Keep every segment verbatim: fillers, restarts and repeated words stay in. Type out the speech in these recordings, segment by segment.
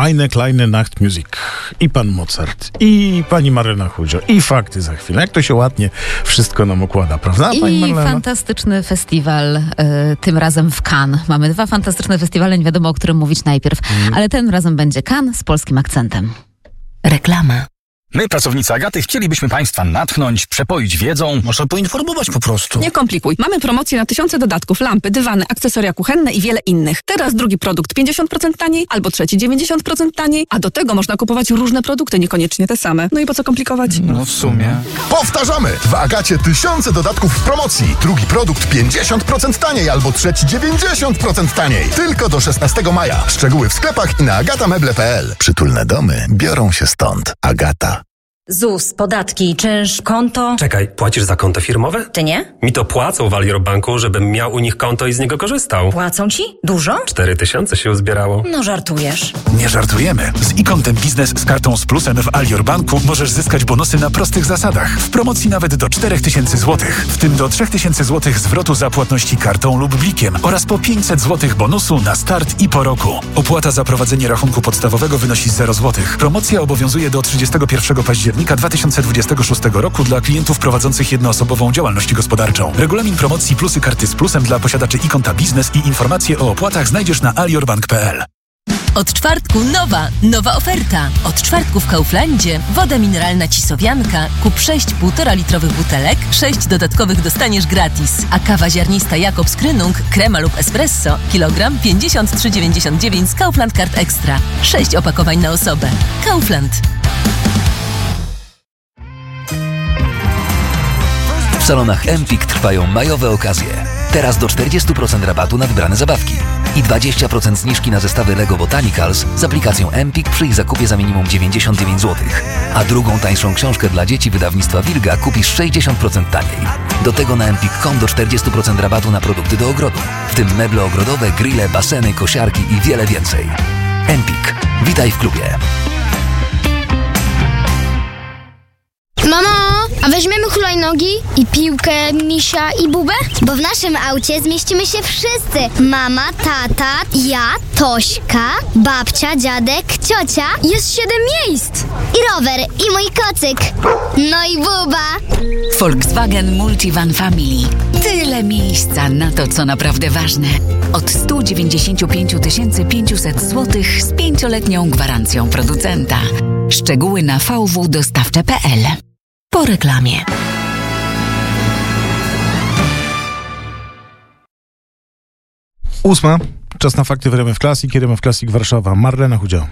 Eine kleine Nachtmusik. I pan Mozart, i pani Marlena Chudzio, i fakty za chwilę. Jak to się ładnie wszystko nam układa, prawda, pani I Marlena? fantastyczny festiwal, y, tym razem w Cannes. Mamy dwa fantastyczne festiwale, nie wiadomo, o którym mówić najpierw. Mm. Ale tym razem będzie Cannes z polskim akcentem. Reklama. My, pracownicy Agaty, chcielibyśmy Państwa natchnąć, przepoić wiedzą. Można poinformować po prostu. Nie komplikuj. Mamy promocję na tysiące dodatków, lampy, dywany, akcesoria kuchenne i wiele innych. Teraz drugi produkt pięćdziesiąt procent taniej, albo trzeci dziewięćdziesiąt procent taniej, a do tego można kupować różne produkty, niekoniecznie te same. No i po co komplikować? No w sumie. Powtarzamy! W Agacie tysiące dodatków w promocji. Drugi produkt pięćdziesiąt procent taniej, albo trzeci dziewięćdziesiąt procent taniej. Tylko do szesnastego maja. Szczegóły w sklepach i na agatameble kropka pe el. Przytulne domy biorą się stąd. Agata. ZUS, podatki, czynsz, konto. Czekaj, płacisz za konto firmowe? Ty nie? Mi to płacą w Alior Banku, żebym miał u nich konto i z niego korzystał. Płacą ci? Dużo? Cztery tysiące się uzbierało. No żartujesz. Nie żartujemy. Z e-kontem biznes z kartą z plusem w Alior Banku możesz zyskać bonusy na prostych zasadach. W promocji nawet do czterech tysięcy złotych, w tym do trzech tysięcy złotych zwrotu za płatności kartą lub blikiem oraz po pięćset złotych bonusu na start i po roku. Opłata za prowadzenie rachunku podstawowego wynosi zero złotych. Promocja obowiązuje do trzydziestego pierwszego października dwa tysiące dwudziestego szóstego roku dla klientów prowadzących jednoosobową działalność gospodarczą. Regulamin promocji plusy karty z plusem dla posiadaczy e-konta biznes i informacje o opłatach znajdziesz na alior bank kropka pe el. Od czwartku nowa, nowa oferta. Od czwartku w Kauflandzie woda mineralna Cisowianka. Kup sześć półtora litrowych butelek, sześć dodatkowych dostaniesz gratis. A kawa ziarnista Jakobs Krynung, krema lub espresso, kilogram pięćdziesiąt trzy dziewięćdziesiąt dziewięć z Kaufland Card Extra. sześć opakowań na osobę. Kaufland. W salonach Empik trwają majowe okazje. Teraz do czterdzieści procent rabatu na wybrane zabawki i dwadzieścia procent zniżki na zestawy Lego Botanicals z aplikacją Empik przy ich zakupie za minimum dziewięćdziesiąt dziewięć złotych. A drugą tańszą książkę dla dzieci wydawnictwa Wilga kupisz sześćdziesiąt procent taniej. Do tego na empik kropka com do czterdzieści procent rabatu na produkty do ogrodu, w tym meble ogrodowe, grille, baseny, kosiarki i wiele więcej. Empik. Witaj w klubie. Mamo, a weźmiemy hulajnogi i piłkę, misia i bubę? Bo w naszym aucie zmieścimy się wszyscy. Mama, tata, ja, Tośka, babcia, dziadek, ciocia. Jest siedem miejsc. I rower, i mój kocyk. No i buba. Volkswagen Multivan Family. Tyle miejsca na to, co naprawdę ważne. Od sto dziewięćdziesiąt pięć tysięcy pięćset złotych z pięcioletnią gwarancją producenta. Szczegóły na v w dostawcze kropka pe el. Po reklamie. Ósma. Czas na fakty w R M F Classic. R M F Classic Warszawa. Marlena Chudzio.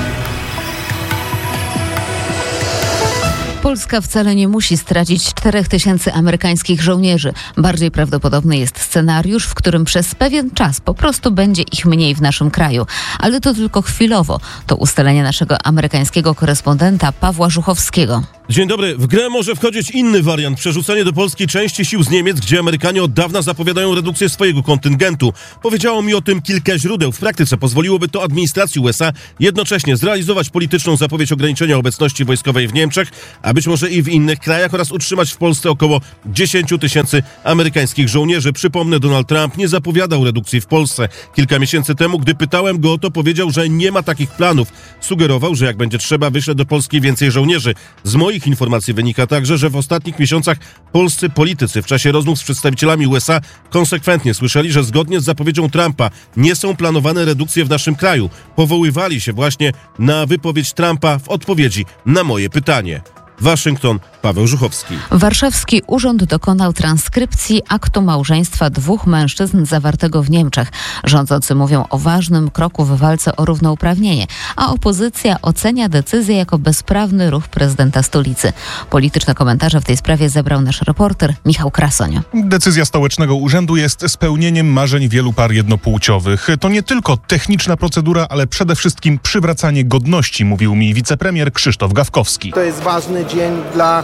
Polska wcale nie musi stracić czterech tysięcy amerykańskich żołnierzy. Bardziej prawdopodobny jest scenariusz, w którym przez pewien czas po prostu będzie ich mniej w naszym kraju. Ale to tylko chwilowo. To ustalenie naszego amerykańskiego korespondenta Pawła Żuchowskiego. Dzień dobry. W grę może wchodzić inny wariant. Przerzucenie do Polski części sił z Niemiec, gdzie Amerykanie od dawna zapowiadają redukcję swojego kontyngentu. Powiedziało mi o tym kilka źródeł. W praktyce pozwoliłoby to administracji U S A jednocześnie zrealizować polityczną zapowiedź ograniczenia obecności wojskowej w Niemczech, a być może i w innych krajach, oraz utrzymać w Polsce około dziesięć tysięcy amerykańskich żołnierzy. Przypomnę, Donald Trump nie zapowiadał redukcji w Polsce. Kilka miesięcy temu, gdy pytałem go o to, powiedział, że nie ma takich planów. Sugerował, że jak będzie trzeba, wyśle do Polski więcej żołnierzy. Z moich informacji wynika także, że w ostatnich miesiącach polscy politycy w czasie rozmów z przedstawicielami U S A konsekwentnie słyszeli, że zgodnie z zapowiedzią Trumpa nie są planowane redukcje w naszym kraju. Powoływali się właśnie na wypowiedź Trumpa w odpowiedzi na moje pytanie. Waszyngton, Paweł Żuchowski. Warszawski Urząd dokonał transkrypcji aktu małżeństwa dwóch mężczyzn zawartego w Niemczech. Rządzący mówią o ważnym kroku w walce o równouprawnienie, a opozycja ocenia decyzję jako bezprawny ruch prezydenta stolicy. Polityczne komentarze w tej sprawie zebrał nasz reporter Michał Krasoń. Decyzja stołecznego urzędu jest spełnieniem marzeń wielu par jednopłciowych. To nie tylko techniczna procedura, ale przede wszystkim przywracanie godności, mówił mi wicepremier Krzysztof Gawkowski. To jest ważny dzień dla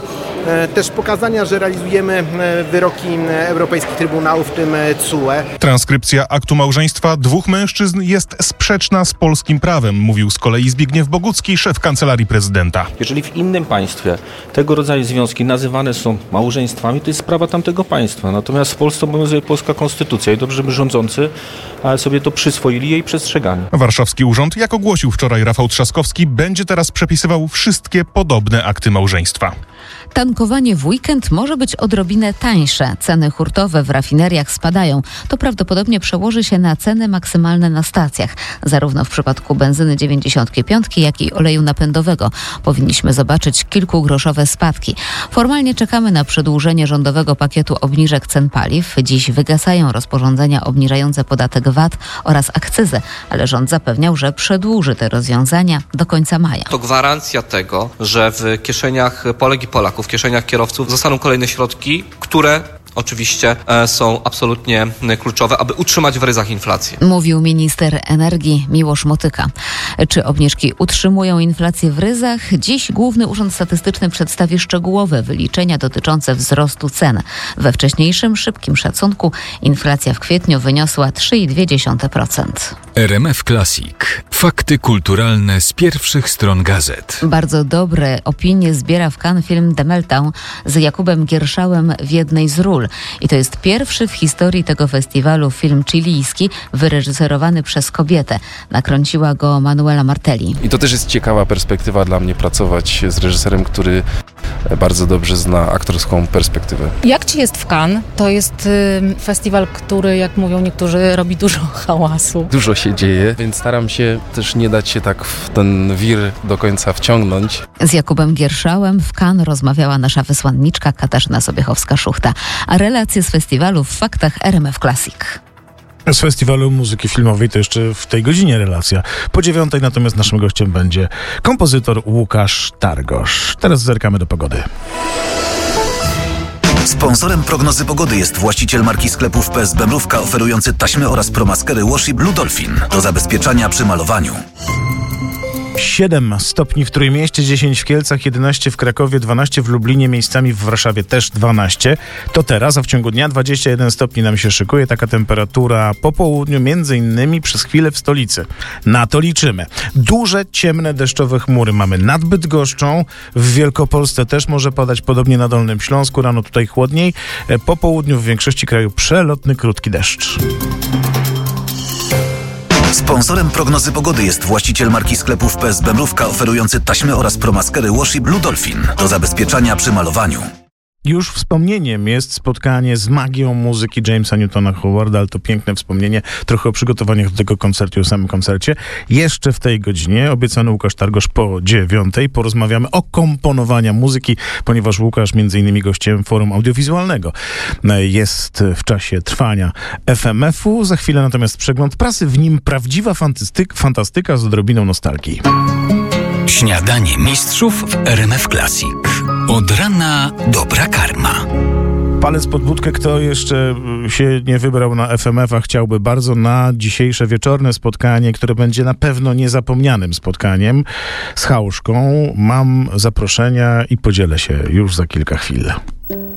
też pokazania, że realizujemy wyroki europejskich trybunałów, w tym C U E. Transkrypcja aktu małżeństwa dwóch mężczyzn jest sprzeczna z polskim prawem, mówił z kolei Zbigniew Bogucki, szef Kancelarii Prezydenta. Jeżeli w innym państwie tego rodzaju związki nazywane są małżeństwami, to jest sprawa tamtego państwa. Natomiast w Polsce obowiązuje polska konstytucja i dobrze by rządzący sobie to przyswoili jej przestrzeganie. Warszawski Urząd, jak ogłosił wczoraj Rafał Trzaskowski, będzie teraz przepisywał wszystkie podobne akty małżeństwa. Tankowanie w weekend może być odrobinę tańsze. Ceny hurtowe w rafineriach spadają. To prawdopodobnie przełoży się na ceny maksymalne na stacjach. Zarówno w przypadku benzyny dziewięćdziesiąt pięć, jak i oleju napędowego. Powinniśmy zobaczyć kilkugroszowe spadki. Formalnie czekamy na przedłużenie rządowego pakietu obniżek cen paliw. Dziś wygasają rozporządzenia obniżające podatek V A T oraz akcyzę, ale rząd zapewniał, że przedłuży te rozwiązania do końca maja. To gwarancja tego, że w kieszeniach Polek i Polaków, w kieszeniach kierowców zostaną kolejne środki, które oczywiście są absolutnie kluczowe, aby utrzymać w ryzach inflację. Mówił minister energii Miłosz Motyka. Czy obniżki utrzymują inflację w ryzach? Dziś Główny Urząd Statystyczny przedstawi szczegółowe wyliczenia dotyczące wzrostu cen. We wcześniejszym, szybkim szacunku inflacja w kwietniu wyniosła trzy i dwie dziesiąte procent. R M F Classic. Fakty kulturalne z pierwszych stron gazet. Bardzo dobre opinie zbiera w Cannes film The Meltdown z Jakubem Gierszałem w jednej z ról. I to jest pierwszy w historii tego festiwalu film chilijski wyreżyserowany przez kobietę. Nakręciła go Manuela Martelli. I to też jest ciekawa perspektywa dla mnie, pracować z reżyserem, który bardzo dobrze zna aktorską perspektywę. Jak ci jest w Cannes? To jest y, festiwal, który, jak mówią niektórzy, robi dużo hałasu. Dużo się dzieje, więc staram się też nie dać się tak w ten wir do końca wciągnąć. Z Jakubem Gierszałem w Cannes rozmawiała nasza wysłanniczka Katarzyna Sobiechowska-Szuchta. A relacje z festiwalu w faktach R M F Classic. Z Festiwalu Muzyki Filmowej to jeszcze w tej godzinie relacja. Po dziewiątej natomiast naszym gościem będzie kompozytor Łukasz Targosz. Teraz zerkamy do pogody. Sponsorem prognozy pogody jest właściciel marki sklepów P S B Mrówka, oferujący taśmy oraz promaskery Washi Blue Dolphin do zabezpieczania przy malowaniu. siedem stopni w Trójmieście, dziesięć w Kielcach, jedenaście w Krakowie, dwanaście w Lublinie, miejscami w Warszawie też dwanaście. To teraz, a w ciągu dnia dwadzieścia jeden stopni nam się szykuje. Taka temperatura po południu, między innymi przez chwilę w stolicy. Na to liczymy. Duże, ciemne, deszczowe chmury mamy nad Bydgoszczą. W Wielkopolsce też może padać, podobnie na Dolnym Śląsku. Rano tutaj chłodniej. Po południu w większości kraju przelotny, krótki deszcz. Sponsorem prognozy pogody jest właściciel marki sklepów P S B Mrówka, oferujący taśmy oraz promaskery Washi Blue Dolphin do zabezpieczania przy malowaniu. Już wspomnieniem jest spotkanie z magią muzyki Jamesa Newtona Howarda, ale to piękne wspomnienie, trochę o przygotowaniach do tego koncertu, o samym koncercie. Jeszcze w tej godzinie obiecany Łukasz Targosz po dziewiątej. Porozmawiamy o komponowaniu muzyki, ponieważ Łukasz między innymi gościem Forum Audiowizualnego jest w czasie trwania F M F-u. Za chwilę natomiast przegląd prasy, w nim prawdziwa fantastyk, fantastyka z odrobiną nostalgii. Śniadanie mistrzów w R M F Classic. Od rana dobra karma. Palec pod budkę, kto jeszcze się nie wybrał na F M F, a chciałby bardzo, na dzisiejsze wieczorne spotkanie, które będzie na pewno niezapomnianym spotkaniem z Hałuszką. Mam zaproszenia i podzielę się już za kilka chwil.